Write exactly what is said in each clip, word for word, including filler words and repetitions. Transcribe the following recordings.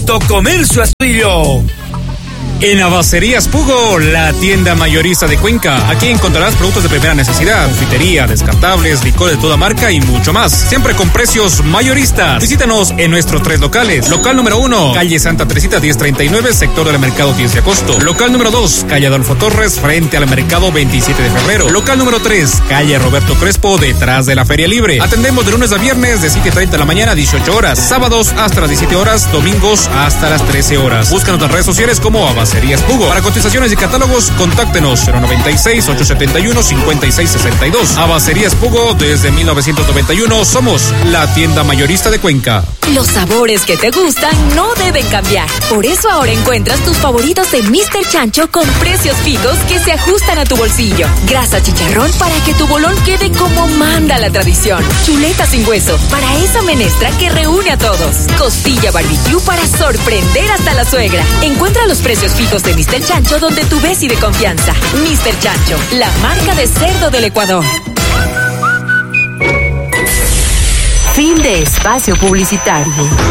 Autocomercio Astudillo. En Abacerías Pugo, la tienda mayorista de Cuenca. Aquí encontrarás productos de primera necesidad, confitería, descartables, licor de toda marca y mucho más. Siempre con precios mayoristas. Visítanos en nuestros tres locales. Local número uno, calle Santa Teresita diez treinta y nueve, sector del Mercado diez de agosto. Local número dos, calle Adolfo Torres, frente al Mercado veintisiete de febrero. Local número tres, calle Roberto Crespo, detrás de la Feria Libre. Atendemos de lunes a viernes de siete treinta de la mañana a dieciocho horas. Sábados hasta las diecisiete horas, domingos hasta las trece horas. Búscanos en redes sociales como Abacerías Pugo. Para cotizaciones y catálogos, contáctenos cero noventa y seis, ochocientos setenta y uno, cincuenta y seis sesenta y dos. Abacerías Pugo, desde mil novecientos noventa y uno, somos la tienda mayorista de Cuenca. Los sabores que te gustan no deben cambiar. Por eso ahora encuentras tus favoritos de míster Chancho con precios fijos que se ajustan a tu bolsillo. Grasa chicharrón para que tu bolón quede como manda la tradición. Chuleta sin hueso para esa menestra que reúne a todos. Costilla barbecue para sorprender hasta la suegra. Encuentra los precios fijos de míster Chancho donde tu ves y de confianza. míster Chancho, la marca de cerdo del Ecuador. Fin de espacio publicitario.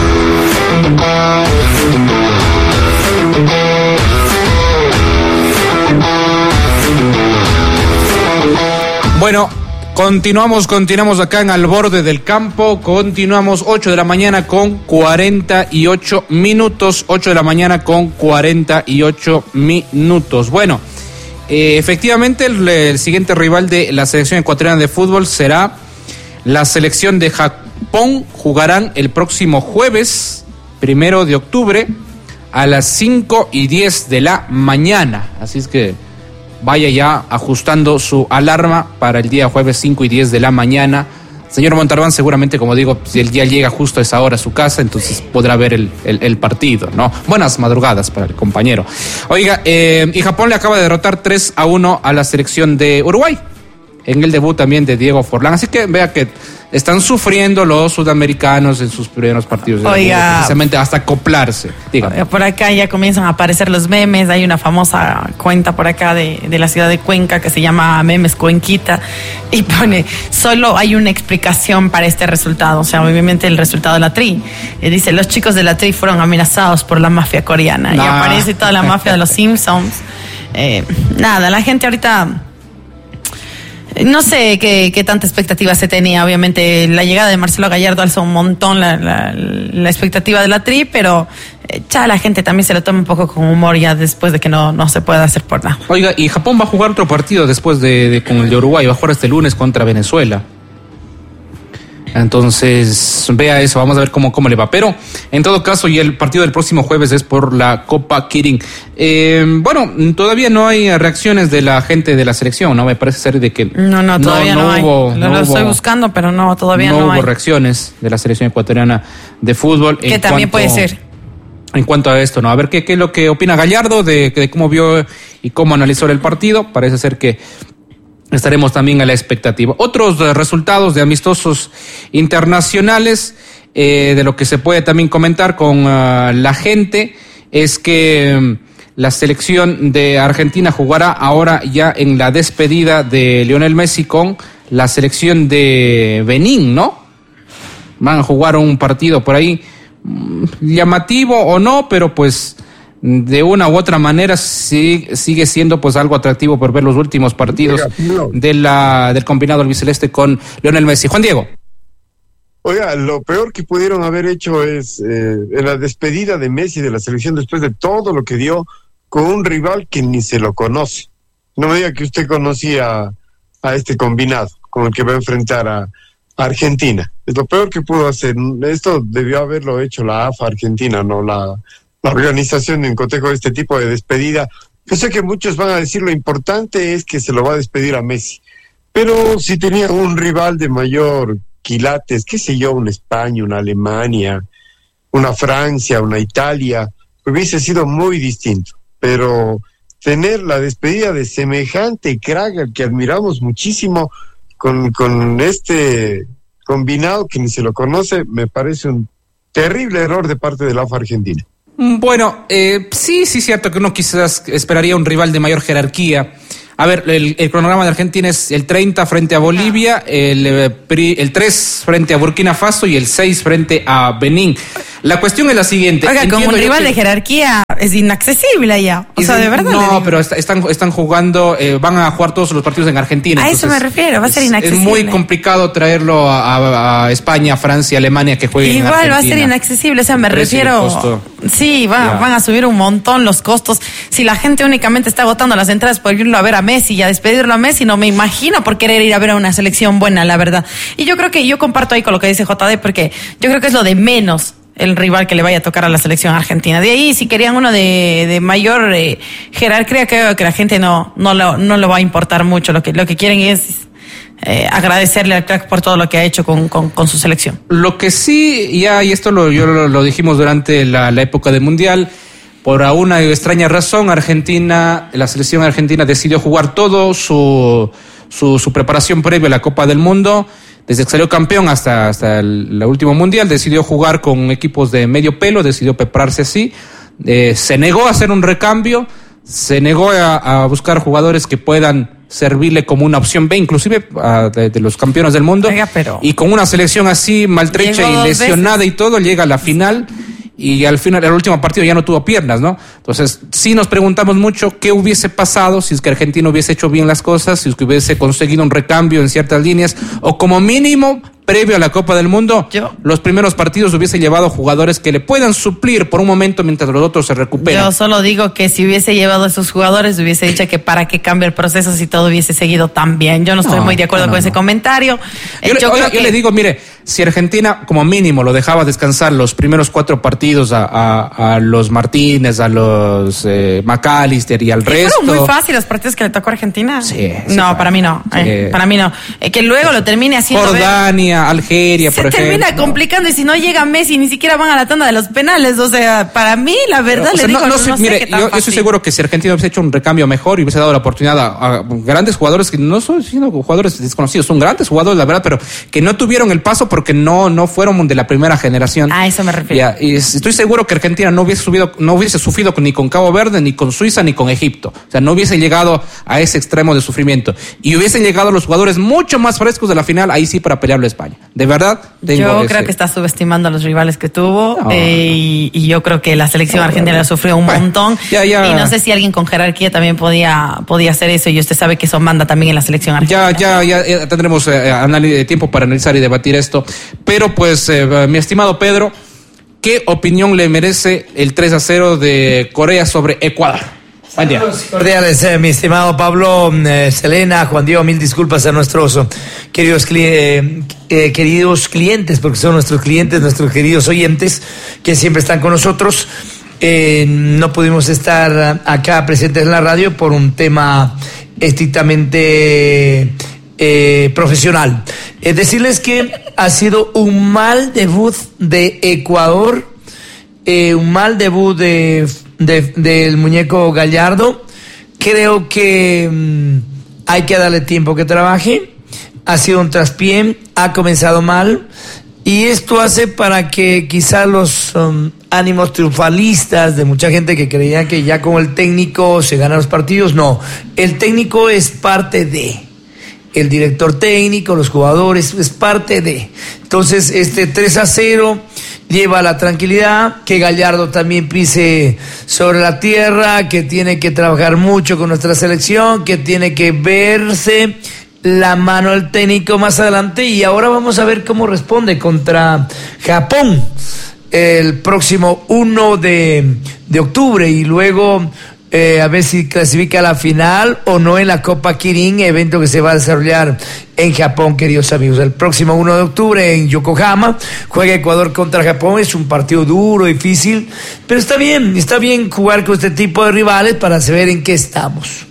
Bueno, continuamos, continuamos acá en Al Borde del Campo. Continuamos ocho de la mañana con cuarenta y ocho minutos. ocho de la mañana con cuarenta y ocho minutos. Bueno, eh, efectivamente el, el siguiente rival de la selección ecuatoriana de fútbol será la selección de Japón. Jugarán el próximo jueves, primero de octubre, a las cinco y diez de la mañana. Así es que vaya ya ajustando su alarma para el día jueves cinco y diez de la mañana. Señor Montalbán, seguramente, como digo, si el día llega justo a esa hora a su casa, entonces podrá ver el, el, el partido, ¿no? Buenas madrugadas para el compañero. Oiga, eh, y Japón le acaba de derrotar tres a uno a la selección de Uruguay, en el debut también de Diego Forlán. Así que vea que están sufriendo los sudamericanos en sus primeros partidos de Oiga, debut, precisamente hasta acoplarse. Dígame. Por acá ya comienzan a aparecer los memes. Hay una famosa cuenta por acá de, de la ciudad de Cuenca que se llama Memes Cuenquita y pone, solo hay una explicación para este resultado, o sea, obviamente el resultado de la Tri. Y dice, los chicos de la Tri fueron amenazados por la mafia coreana. Nah. Y aparece toda la mafia de los Simpsons. Eh, nada, la gente ahorita... No sé qué, qué tanta expectativa se tenía. Obviamente la llegada de Marcelo Gallardo alzó un montón la, la, la expectativa de la Tri, pero eh, ya la gente también se lo toma un poco con humor ya después de que no, no se pueda hacer por nada. Oiga, y Japón va a jugar otro partido después de, de con el de Uruguay, va a jugar este lunes contra Venezuela. Entonces, vea eso, vamos a ver cómo, cómo le va. Pero, en todo caso, y el partido del próximo jueves es por la Copa Kirin. Eh, bueno, todavía no hay reacciones de la gente de la selección, ¿no? Me parece ser de que... No, no, todavía no, no, no hubo, hay. Lo, no lo estoy hubo, buscando, pero no, todavía no, no hay. No hubo reacciones de la selección ecuatoriana de fútbol. Que también cuanto, puede ser. En cuanto a esto, ¿no? A ver qué, qué es lo que opina Gallardo de, de cómo vio y cómo analizó el partido. Parece ser que estaremos también a la expectativa. Otros resultados de amistosos internacionales, eh, de lo que se puede también comentar con uh, la gente, es que um, la selección de Argentina jugará ahora ya en la despedida de Lionel Messi con la selección de Benín, ¿no? Van a jugar un partido por ahí, llamativo o no, pero pues de una u otra manera sigue, sigue siendo pues algo atractivo por ver los últimos partidos de la, del combinado albiceleste con Lionel Messi. Juan Diego. Oiga, lo peor que pudieron haber hecho es eh, en la despedida de Messi de la selección después de todo lo que dio con un rival que ni se lo conoce. No me diga que usted conocía a este combinado con el que va a enfrentar a, a Argentina. Es lo peor que pudo hacer. Esto debió haberlo hecho la A F A Argentina, no la... la organización en cotejo de este tipo de despedida. Yo sé que muchos van a decir lo importante es que se lo va a despedir a Messi, pero si tenía un rival de mayor quilates, qué sé yo, una España, una Alemania, una Francia, una Italia, hubiese sido muy distinto, pero tener la despedida de semejante crack al que admiramos muchísimo con, con este combinado que ni se lo conoce, me parece un terrible error de parte de la A F A Argentina. Bueno, eh, sí, sí, cierto que uno quizás esperaría un rival de mayor jerarquía. A ver, el, el cronograma de Argentina es el treinta frente a Bolivia, el, el tres frente a Burkina Faso y el seis frente a Benín. La cuestión es la siguiente. Oiga, como un rival que... de jerarquía es inaccesible ya. O sea, de verdad. No, pero está, están, están jugando, eh, van a jugar todos los partidos en Argentina. A eso me refiero, va a ser inaccesible. Es muy complicado traerlo a, a, a España, Francia, Alemania que jueguen en Argentina. Igual va a ser inaccesible, o sea, me refiero. Sí, va, van a subir un montón los costos. Si la gente únicamente está agotando las entradas por irlo a ver a Messi y a despedirlo a Messi, no me imagino por querer ir a ver a una selección buena, la verdad. Y yo creo que yo comparto ahí con lo que dice J D, porque yo creo que es lo de menos el rival que le vaya a tocar a la selección argentina. De ahí, si querían uno de, de mayor eh, jerarquía, creo que la gente no, no, lo, no lo va a importar mucho. Lo que, lo que quieren es eh, agradecerle al crack por todo lo que ha hecho con, con, con su selección. Lo que sí, ya, y esto lo, yo lo, lo dijimos durante la, la época del Mundial, por una extraña razón, Argentina, la selección argentina decidió jugar todo su, su, su preparación previa a la Copa del Mundo. Desde que salió campeón hasta, hasta el, el último mundial, decidió jugar con equipos de medio pelo, decidió prepararse así, eh, se negó a hacer un recambio, se negó a, a buscar jugadores que puedan servirle como una opción B, inclusive a, de, de los campeones del mundo. Oiga, pero y con una selección así maltrecha y lesionada veces. Y todo, llega a la final. Y al final, el último partido ya no tuvo piernas, ¿no? Entonces, sí nos preguntamos mucho qué hubiese pasado si es que Argentina hubiese hecho bien las cosas, si es que hubiese conseguido un recambio en ciertas líneas, o como mínimo, previo a la Copa del Mundo, yo, los primeros partidos hubiese llevado jugadores que le puedan suplir por un momento mientras los otros se recuperan. Yo solo digo que si hubiese llevado a esos jugadores, hubiese dicho que para qué cambia el proceso si todo hubiese seguido tan bien. Yo no estoy no, muy de acuerdo no, no, con ese no. comentario. Yo, yo, oiga, yo que... le digo, mire, si Argentina como mínimo lo dejaba descansar los primeros cuatro partidos a, a, a los Martínez, a los eh, McAllister y al y resto. Fueron muy fáciles los partidos que le tocó a Argentina. Sí, sí no, para, para mí no. Sí. Eh, para mí no. Eh, que luego lo termine haciendo. Jordania, Algeria, por ejemplo. Se termina complicando y si no llega Messi ni siquiera van a la tanda de los penales. O sea, para mí, la verdad, o sea, le digo, no, no, no, no sé mire, qué tan yo, yo estoy seguro que si Argentina hubiese hecho un recambio mejor y hubiese dado la oportunidad a, a grandes jugadores que no son sino jugadores desconocidos, son grandes jugadores, la verdad, pero que no tuvieron el paso porque no, no fueron de la primera generación. A eso me refiero. Ya, y estoy seguro que Argentina no hubiese subido, no hubiese sufrido ni con Cabo Verde, ni con Suiza, ni con Egipto. O sea, no hubiese llegado a ese extremo de sufrimiento. Y hubiesen llegado los jugadores mucho más frescos de la final, ahí sí para pelearlo a España. De verdad, tengo yo ese... creo que está subestimando a los rivales que tuvo no. eh, y, y yo creo que la selección no, argentina no. sufrió un bueno, montón ya, ya. Y no sé si alguien con jerarquía también podía podía hacer eso y usted sabe que eso manda también en la selección argentina. Ya, ya, ya, ya tendremos eh, tiempo para analizar y debatir esto, pero pues eh, mi estimado Pedro, ¿qué opinión le merece el tres a cero de Corea sobre Ecuador? Buen día. Cordiales, eh, mi estimado Pablo, eh, Selena, Juan Diego, mil disculpas a nuestros queridos, eh, eh, queridos clientes, porque son nuestros clientes, nuestros queridos oyentes, que siempre están con nosotros. Eh, no pudimos estar acá presentes en la radio por un tema estrictamente eh, profesional. Es decirles que ha sido un mal debut de Ecuador, eh, un mal debut de... De, del muñeco Gallardo. Creo que mmm, hay que darle tiempo que trabaje. Ha sido un traspié, ha comenzado mal y esto hace para que quizá los um, ánimos triunfalistas de mucha gente que creía que ya con el técnico se ganan los partidos, no, el técnico es parte de el director técnico, los jugadores, es parte de. Entonces este tres a cero lleva la tranquilidad, que Gallardo también pise sobre la tierra, que tiene que trabajar mucho con nuestra selección, que tiene que verse la mano del técnico más adelante, y ahora vamos a ver cómo responde contra Japón el próximo uno de, de octubre, y luego eh, a ver si clasifica a la final o no en la Copa Kirin, evento que se va a desarrollar en Japón, queridos amigos. El próximo uno de octubre en Yokohama juega Ecuador contra Japón. Es un partido duro, difícil, pero está bien, está bien jugar con este tipo de rivales para saber en qué estamos.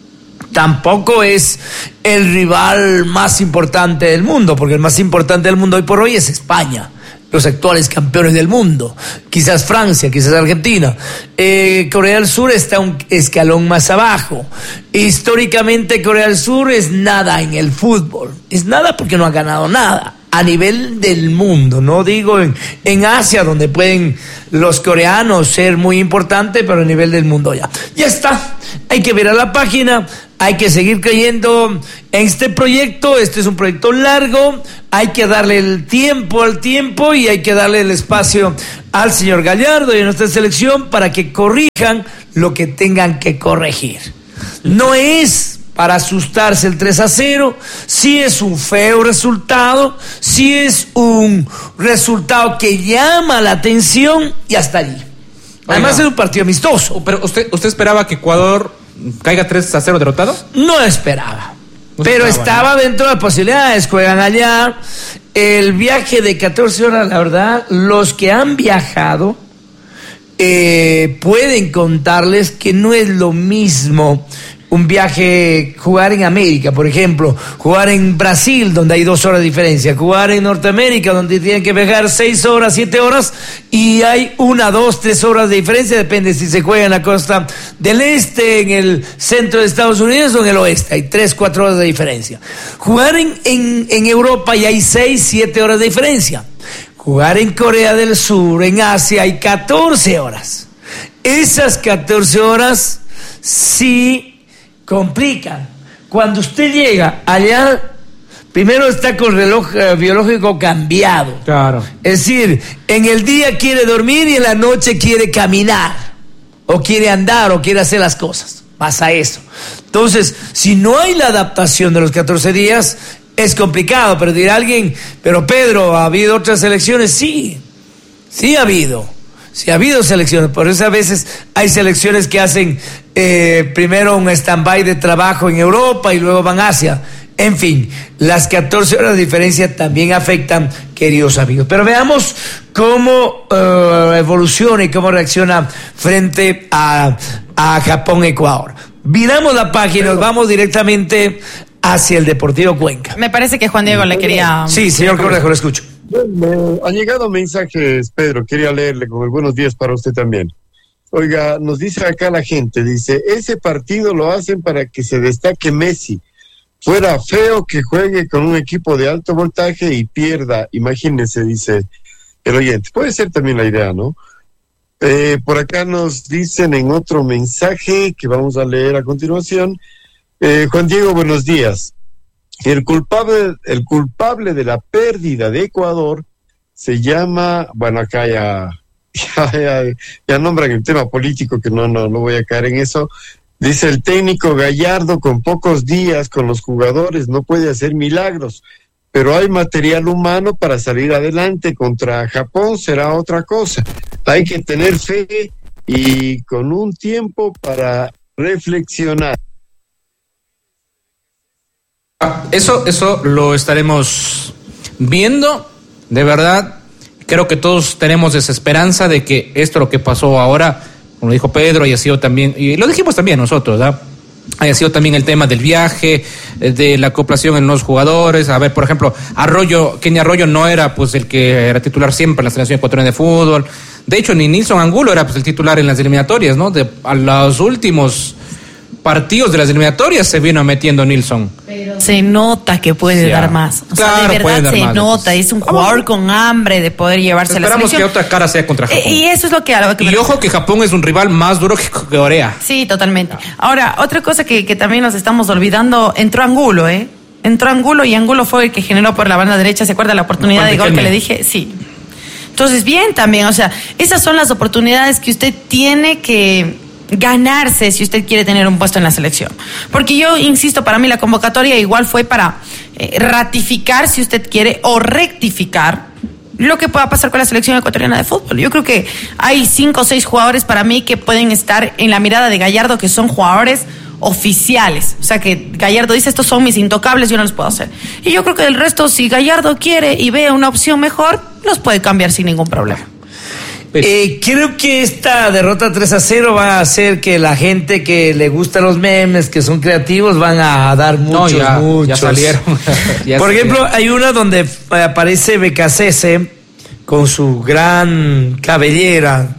Tampoco es el rival más importante del mundo, porque el más importante del mundo hoy por hoy es España, los actuales campeones del mundo, quizás Francia, quizás Argentina. Eh, Corea del Sur está un escalón más abajo. Históricamente Corea del Sur es nada en el fútbol, es nada porque no ha ganado nada a nivel del mundo, no digo en, en Asia, donde pueden los coreanos ser muy importantes, pero a nivel del mundo ya. Ya está, hay que ver a la página, hay que seguir creyendo en este proyecto. Este es un proyecto largo, hay que darle el tiempo al tiempo y hay que darle el espacio al señor Gallardo y a nuestra selección para que corrijan lo que tengan que corregir. No es para asustarse el tres a cero, sí es un feo resultado, sí es un resultado que llama la atención y hasta allí. Además Oiga, es un partido amistoso. Pero usted, ¿usted esperaba que Ecuador caiga tres a cero derrotado? No esperaba, no pero esperaba, estaba ¿no? dentro de las posibilidades. Juegan allá, el viaje de catorce horas, la verdad, los que han viajado eh, pueden contarles que no es lo mismo un viaje, jugar en América, por ejemplo, jugar en Brasil, donde hay dos horas de diferencia, jugar en Norteamérica, donde tienen que viajar seis horas, siete horas, y hay una, dos, tres horas de diferencia, depende si se juega en la costa del este, en el centro de Estados Unidos o en el oeste, hay tres, cuatro horas de diferencia. Jugar en, en, en Europa y hay seis, siete horas de diferencia. Jugar en Corea del Sur, en Asia, hay catorce horas. Esas catorce horas sí complican. Cuando usted llega allá, primero está con reloj eh, biológico cambiado. Claro. Es decir, en el día quiere dormir y en la noche quiere caminar, o quiere andar, o quiere hacer las cosas. Pasa eso. Entonces, si no hay la adaptación de los catorce días, es complicado. Pero dirá alguien, pero Pedro, ¿ha habido otras elecciones? Sí, sí ha habido. Sí ha habido selecciones, por eso a veces hay selecciones que hacen eh, primero un stand-by de trabajo en Europa y luego van a Asia. En fin, las catorce horas de diferencia también afectan, queridos amigos. Pero veamos cómo uh, evoluciona y cómo reacciona frente a, a Japón-Ecuador. Viramos la página, nos vamos directamente hacia el Deportivo Cuenca. Me parece que Juan Diego le quería... Sí, señor Correjo, lo escucho. Bueno, han llegado mensajes, Pedro, quería leerle con el buenos días para usted también. Oiga, nos dice acá la gente, dice, ese partido lo hacen para que se destaque Messi. Fuera feo que juegue con un equipo de alto voltaje y pierda, imagínense, dice el oyente. Puede ser también la idea, ¿no? Eh, por acá nos dicen en otro mensaje que vamos a leer a continuación. Eh, Juan Diego, buenos días. El culpable, el culpable de la pérdida de Ecuador se llama, bueno, acá ya, ya, ya, ya nombran el tema político, que no, no, no voy a caer en eso. Dice el técnico Gallardo, con pocos días con los jugadores no puede hacer milagros, pero hay material humano para salir adelante. Contra Japón será otra cosa. Hay que tener fe y con un tiempo para reflexionar. Eso, eso lo estaremos viendo, de verdad. Creo que todos tenemos esa esperanza de que esto, lo que pasó ahora, como lo dijo Pedro, haya sido también, y lo dijimos también nosotros, ¿verdad? Haya sido también el tema del viaje, de la acoplación en los jugadores. A ver, por ejemplo, Arroyo, Kenny Arroyo no era pues el que era titular siempre en la selección ecuatoriana de fútbol. De hecho, ni Nilson Angulo era pues el titular en las eliminatorias, ¿no? De, a los últimos partidos de las eliminatorias se vino metiendo Nilson. Pero se nota que puede sí, dar más. O claro, sea, de verdad se más, nota. Es un jugador con hambre de poder llevarse a la selección. Esperamos que otra cara sea contra Japón. Eh, y eso es lo que... Lo que y ojo que Japón es un rival más duro que Corea. Sí, totalmente. Ahora, otra cosa que, que también nos estamos olvidando, entró Angulo, ¿eh? Entró Angulo y Angulo fue el que generó por la banda derecha, ¿se acuerda la oportunidad de gol que le dije? Sí. Entonces, bien también, o sea, esas son las oportunidades que usted tiene que ganarse si usted quiere tener un puesto en la selección. Porque yo insisto, para mí la convocatoria igual fue para eh, ratificar, si usted quiere, o rectificar lo que pueda pasar con la selección ecuatoriana de fútbol. Yo creo que hay cinco o seis jugadores para mí que pueden estar en la mirada de Gallardo, que son jugadores oficiales. O sea, que Gallardo dice, estos son mis intocables, yo no los puedo hacer. Y yo creo que del resto, si Gallardo quiere y ve una opción mejor, los puede cambiar sin ningún problema. Eh, creo que esta derrota tres a cero va a hacer que la gente que le gustan los memes, que son creativos, van a dar muchos, no, ya, muchos. Ya salieron. ya Por salieron. ejemplo, hay una donde aparece Becasese con su gran cabellera,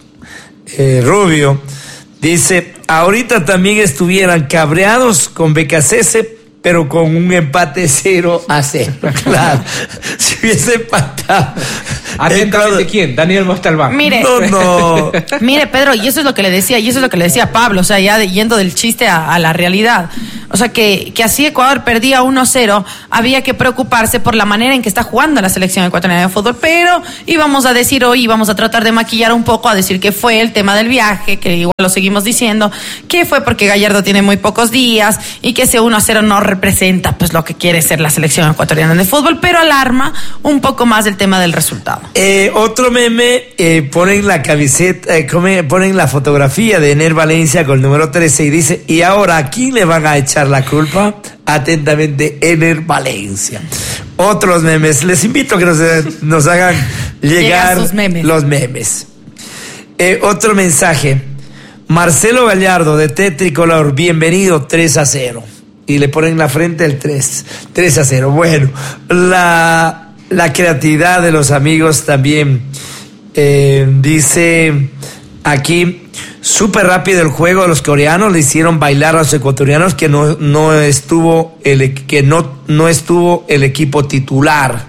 eh, rubio. Dice, ahorita también estuvieran cabreados con Becasese, pero con un empate cero a cero. Claro, si hubiese empatado. ¿Atentamente quién? Daniel Mostalbán. Mire, no, no. Mire, Pedro, y eso es lo que le decía, y eso es lo que le decía Pablo, o sea, ya de, yendo del chiste a, a la realidad. O sea, que, que así Ecuador perdía uno cero, había que preocuparse por la manera en que está jugando la selección ecuatoriana de fútbol, pero íbamos a decir hoy, íbamos a tratar de maquillar un poco, a decir que fue el tema del viaje, que igual lo seguimos diciendo, que fue porque Gallardo tiene muy pocos días y que ese uno a cero no representa pues lo que quiere ser la selección ecuatoriana de fútbol, pero alarma un poco más el tema del resultado. Eh, otro meme, eh, ponen la camiseta, eh, ponen la fotografía de Ener Valencia con el número trece y dice, ¿y ahora a quién le van a echar la culpa? Atentamente, Ener Valencia. Otros memes, les invito a que nos, nos hagan llegar sus memes. los memes. Eh, otro mensaje, Marcelo Gallardo de T Tricolor, bienvenido, tres a cero. Y le ponen la frente el tres, tres a cero. Bueno, la, la creatividad de los amigos también. Eh, dice aquí, súper rápido el juego, los coreanos le hicieron bailar a los ecuatorianos que no, no estuvo el que no, no estuvo el equipo titular.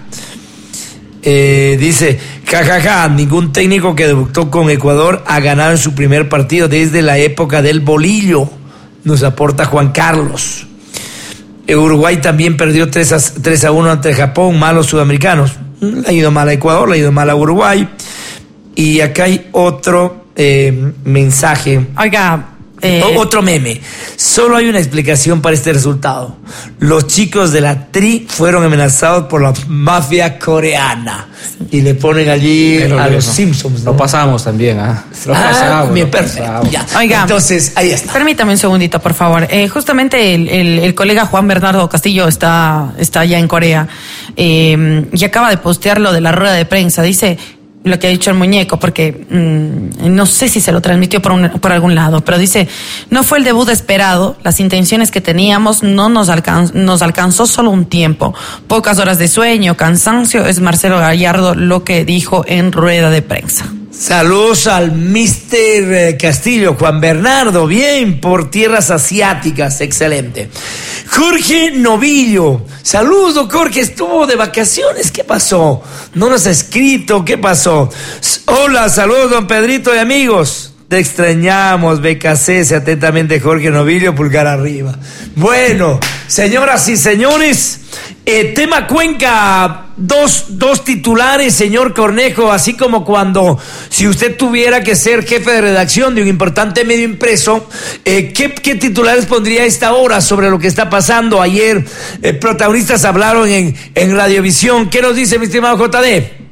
Eh, dice, jajaja, ja, ja, ningún técnico que debutó con Ecuador ha ganado en su primer partido desde la época del bolillo. Nos aporta Juan Carlos. Uruguay también perdió tres a uno ante Japón, malos sudamericanos. Le ha ido mal a Ecuador, le ha ido mal a Uruguay. Y acá hay otro eh, mensaje. Oiga, eh... o, otro meme. Solo hay una explicación para este resultado. Los chicos de la Tri fueron amenazados por la mafia coreana. Y le ponen allí pero a los no, Simpsons, ¿no? Lo pasamos también, ¿ah? Lo ah, pasamos. Bien, lo perfecto. pasamos. Ya. Oiga, entonces, ahí está. Permítame un segundito, por favor. Eh, justamente el, el, el colega Juan Bernardo Castillo está, está allá en Corea eh, y acaba de postear lo de la rueda de prensa. Dice lo que ha dicho el muñeco, porque mmm, no sé si se lo transmitió por, un, por algún lado, pero dice, no fue el debut esperado, las intenciones que teníamos no nos, alcan- nos alcanzó solo un tiempo, pocas horas de sueño, cansancio, es Marcelo Gallardo lo que dijo en rueda de prensa. Saludos al mister Castillo, Juan Bernardo, bien, por tierras asiáticas, excelente. Jorge Novillo, saludos, Jorge, estuvo de vacaciones, ¿qué pasó? No nos ha escrito, ¿qué pasó? Hola, saludos, don Pedrito y amigos. Te extrañamos, B K C, atentamente Jorge Novillo, pulgar arriba. Bueno, señoras y señores, eh, tema Cuenca, dos, dos titulares, señor Cornejo, así como cuando, si usted tuviera que ser jefe de redacción de un importante medio impreso, eh, ¿qué, ¿qué titulares pondría a esta hora sobre lo que está pasando? Ayer eh, protagonistas hablaron en, en Radiovisión. ¿Qué nos dice mi estimado J D?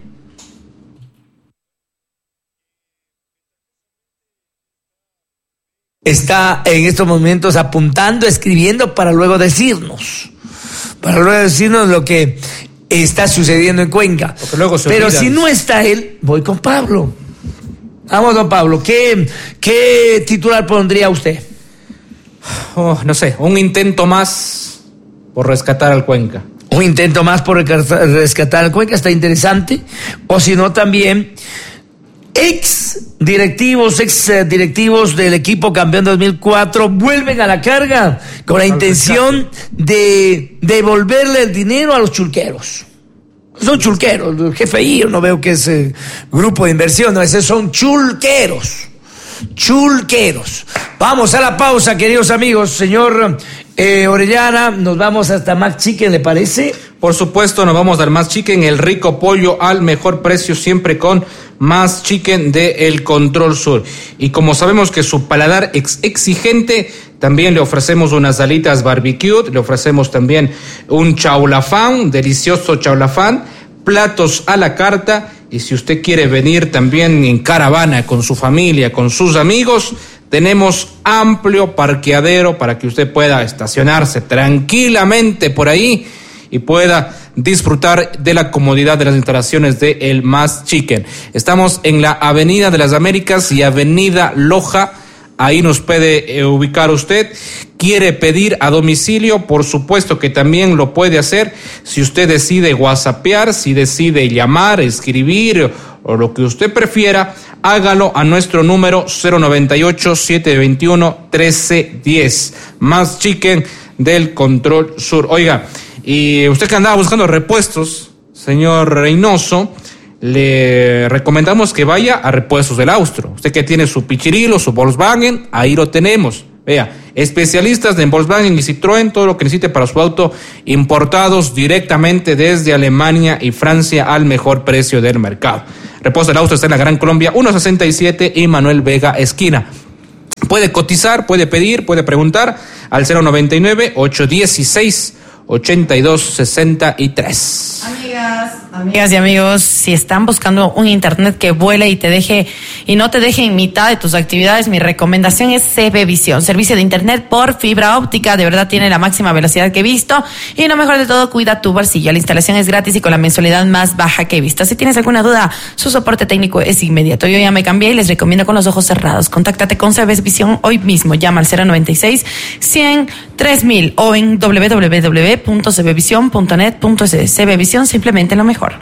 Está en estos momentos apuntando, escribiendo para luego decirnos, para luego decirnos lo que está sucediendo en Cuenca. Luego se Pero olvidan. si no está él, voy con Pablo. Vamos, don Pablo, ¿qué, qué titular pondría usted? Oh, no sé, un intento más por rescatar al Cuenca. Un intento más por rescatar al Cuenca, está interesante. O si no, también ex directivos, ex directivos del equipo campeón dos mil cuatro vuelven a la carga con la intención de devolverle el dinero a los chulqueros. Son chulqueros, el jefe ahí, yo no veo que es eh, grupo de inversión, no, esos son chulqueros. Chulqueros. Vamos a la pausa, queridos amigos. Señor eh, Orellana, nos vamos hasta Max Chicken, ¿le parece? Por supuesto, nos vamos al Más Chicken, el rico pollo al mejor precio, siempre con Más Chicken de El Control Sur. Y como sabemos que su paladar es exigente, también le ofrecemos unas alitas barbecue, le ofrecemos también un chaulafán, delicioso chaulafán, platos a la carta. Y si usted quiere venir también en caravana con su familia, con sus amigos, tenemos amplio parqueadero para que usted pueda estacionarse tranquilamente por ahí y pueda disfrutar de la comodidad de las instalaciones de El Más Chicken. Estamos en la Avenida de las Américas y Avenida Loja. Ahí nos puede eh, ubicar usted. Quiere pedir a domicilio, por supuesto que también lo puede hacer. Si usted decide whatsappear, si decide llamar, escribir o lo que usted prefiera, hágalo a nuestro número cero noventa y ocho, setecientos veintiuno, trece diez. Más Chicken del Control Sur. Oiga, y usted que andaba buscando repuestos, señor Reynoso, le recomendamos que vaya a Repuestos del Austro. Usted que tiene su Pichirilo, su Volkswagen, ahí lo tenemos. Vea, Especialistas de Volkswagen y Citroën, todo lo que necesite para su auto, importados directamente desde Alemania y Francia al mejor precio del mercado. Reposo del auto está en la Gran Colombia ciento sesenta y siete y Manuel Vega esquina. Puede cotizar, puede pedir, puede preguntar al cero noventa y nueve, ochocientos dieciséis, ochenta y dos sesenta y tres. Amigas, amigas y amigos, si están buscando un internet que vuele y te deje y no te deje en mitad de tus actividades, mi recomendación es CBvisión, servicio de internet por fibra óptica. De verdad tiene la máxima velocidad que he visto y lo mejor de todo, cuida tu bolsillo. La instalación es gratis y con la mensualidad más baja que he visto. Si tienes alguna duda, su soporte técnico es inmediato. Yo ya me cambié y les recomiendo con los ojos cerrados. Contáctate con CBvisión hoy mismo. Llama al cero noventa y seis, cien, tres mil o en doble u doble u doble u punto c b visión punto net punto c d. CBvisión, simplemente lo mejor.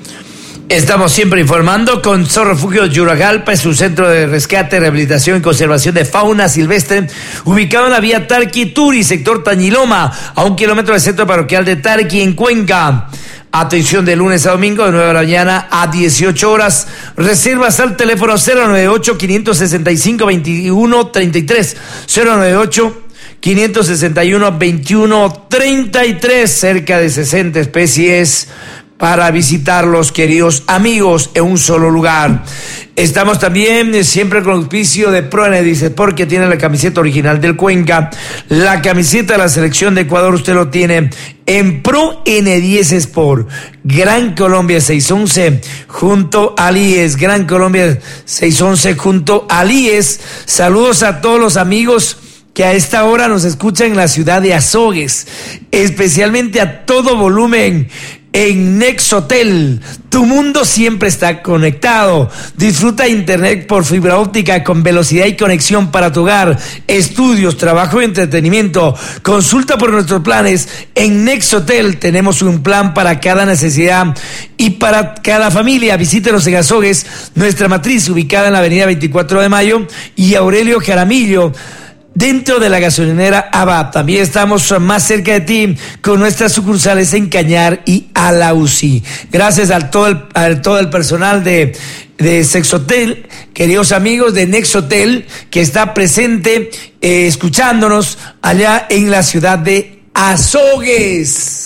Estamos siempre informando con Zoorefugio Yuragalpa, es un centro de rescate, rehabilitación y conservación de fauna silvestre, ubicado en la vía Tarqui-Turi, sector Tañiloma, a un kilómetro del centro parroquial de Tarqui, en Cuenca. Atención de lunes a domingo, de nueve de la mañana a dieciocho horas. Reservas al teléfono cero noventa y ocho, quinientos sesenta y cinco, veintiuno treinta y tres, cero noventa y ocho, quinientos sesenta y uno, veintiuno treinta y tres, cerca de sesenta especies para visitarlos, queridos amigos, en un solo lugar. Estamos también siempre con el auspicio de ProEnedis Sport, que tiene la camiseta original del Cuenca. La camiseta de la selección de Ecuador usted lo tiene en ProEnedis Sport. Gran Colombia seiscientos once junto a Alies. Gran Colombia seiscientos once junto a Alies. Saludos a todos los amigos que a esta hora nos escuchan en la ciudad de Azogues, especialmente a todo volumen en Nexotel. Tu mundo siempre está conectado. Disfruta internet por fibra óptica con velocidad y conexión para tu hogar, estudios, trabajo y entretenimiento. Consulta por nuestros planes. En Nexotel tenemos un plan para cada necesidad y para cada familia. Visítenos en Azogues, nuestra matriz ubicada en la avenida veinticuatro de mayo y Aurelio Jaramillo, dentro de la gasolinera Abad. También estamos más cerca de ti con nuestras sucursales en Cañar y Alausí. Gracias a todo el, a todo el personal de, de Sexotel, queridos amigos de Nexotel, que está presente eh, escuchándonos allá en la ciudad de Azogues.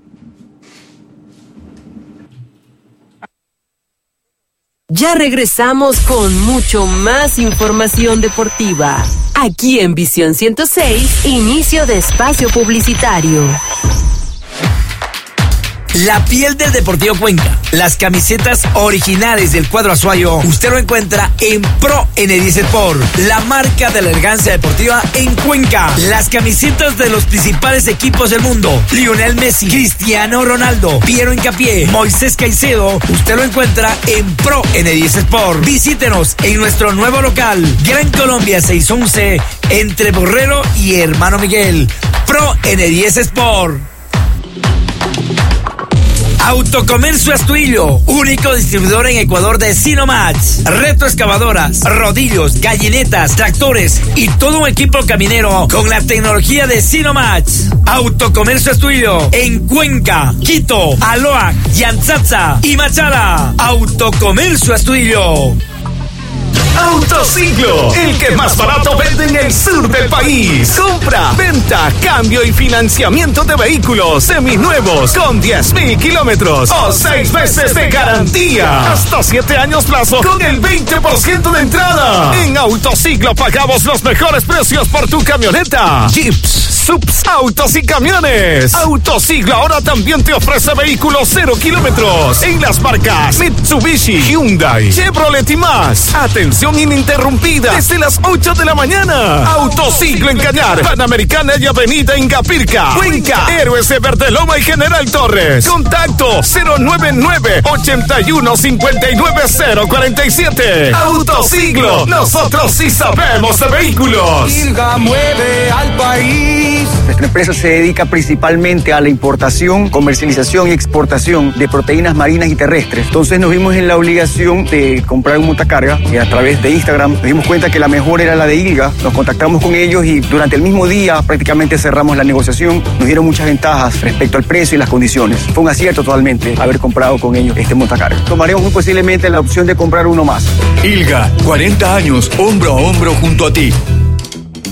Ya regresamos con mucho más información deportiva. Aquí en Visión ciento seis, inicio de espacio publicitario. La piel del Deportivo Cuenca, las camisetas originales del cuadro azuayo, usted lo encuentra en ProEnedis Sport, la marca de la elegancia deportiva en Cuenca. Las camisetas de los principales equipos del mundo, Lionel Messi, Cristiano Ronaldo, Piero Hincapié, Moisés Caicedo, usted lo encuentra en ProEnedis Sport. Visítenos en nuestro nuevo local, Gran Colombia seiscientos once, entre Borrero y Hermano Miguel. ProEnedis Sport. Autocomercio Astuillo, único distribuidor en Ecuador de Sinomax, retroexcavadoras, rodillos, gallinetas, tractores y todo un equipo caminero con la tecnología de Sinomax. Autocomercio Astuillo en Cuenca, Quito, Aloac, Yantzatza y Machala. Autocomercio Astuillo. Autociclo, el que más barato vende en el sur del país. Compra, venta, cambio y financiamiento de vehículos seminuevos con diez mil kilómetros o seis meses de garantía. Hasta siete años plazo con el veinte por ciento de entrada. En Autociclo pagamos los mejores precios por tu camioneta. Jeeps, subs, autos y camiones. Autociclo ahora también te ofrece vehículos cero kilómetros en las marcas Mitsubishi, Hyundai, Chevrolet y más. Atención ininterrumpida desde las ocho de la mañana. Autociclo en Cañar, Panamericana y Avenida Ingapirca, Cuenca, Héroes de Verdeloma y General Torres. Contacto cero noventa y nueve, ochenta y uno, cincuenta y nueve, cero cuarenta y siete. Autociclo, nosotros sí sabemos de vehículos. ILGA mueve al país. Nuestra empresa se dedica principalmente a la importación, comercialización y exportación de proteínas marinas y terrestres. Entonces nos vimos en la obligación de comprar un montacarga y a través de Instagram nos dimos cuenta que la mejor era la de ILGA. Nos contactamos con ellos y durante el mismo día prácticamente cerramos la negociación. Nos dieron muchas ventajas respecto al precio y las condiciones. Fue un acierto totalmente haber comprado con ellos este montacarga. Tomaremos muy posiblemente la opción de comprar uno más. ILGA, cuarenta años, hombro a hombro junto a ti.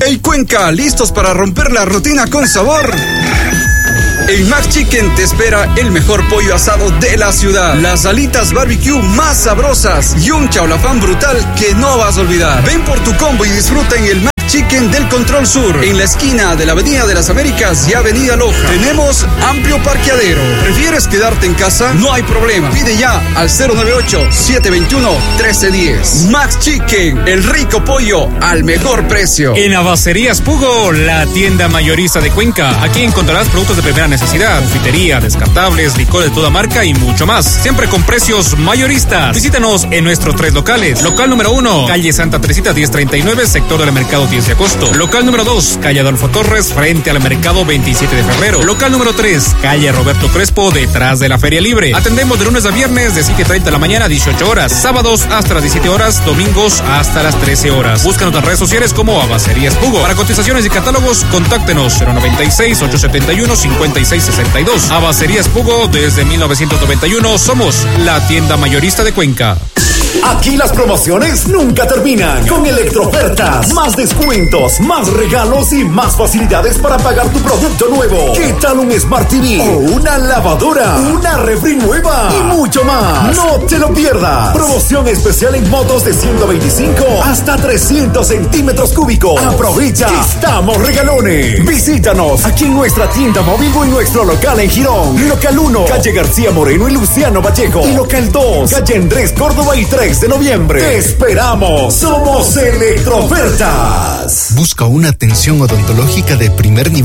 Hey Cuenca, ¿listos para romper la rutina con sabor? En Max Chicken te espera el mejor pollo asado de la ciudad, las alitas barbecue más sabrosas y un chaulafán brutal que no vas a olvidar. Ven por tu combo y disfruta en el Max Chicken del Control Sur, en la esquina de la Avenida de las Américas y Avenida Loja. Tenemos amplio parqueadero. ¿Prefieres quedarte en casa? No hay problema. Pide ya al cero nueve ocho, siete dos uno, uno tres uno cero. Max Chicken, el rico pollo al mejor precio. En Abacerías Pugo, la tienda mayorista de Cuenca. Aquí encontrarás productos de primera necesidad, confitería, descartables, licor de toda marca y mucho más. Siempre con precios mayoristas. Visítanos en nuestros tres locales. Local número uno, calle Santa Teresita diez treinta y nueve, sector del mercado diez de agosto. Local número dos, calle Adolfo Torres, frente al mercado veintisiete de febrero. Local número tres, calle Roberto Crespo, detrás de la Feria Libre. Atendemos de lunes a viernes de siete treinta de la mañana a dieciocho horas, sábados hasta las diecisiete horas, domingos hasta las trece horas. Búscanos en las redes sociales como Abacerías Pugo. Para cotizaciones y catálogos, contáctenos cero noventa y seis, ochocientos setenta y uno, cincuenta y seis sesenta y dos. Abacerías Pugo, desde mil novecientos noventa y uno somos la tienda mayorista de Cuenca. Aquí las promociones nunca terminan. Con Electrofertas, más descuentos, más regalos y más facilidades para pagar tu producto nuevo. ¿Qué tal un Smart T V o una lavadora, una refri nueva y mucho más? No te lo pierdas. Promoción especial en motos de ciento veinticinco hasta trescientos centímetros cúbicos. Aprovecha, estamos regalones. Visítanos aquí en nuestra tienda móvil o en nuestro local en Girón. Local uno, calle García Moreno y Luciano Vallejo. Y local dos, calle Andrés Córdoba y tres de noviembre. Te esperamos. Somos Electrofertas. Busca una atención odontológica de primer nivel.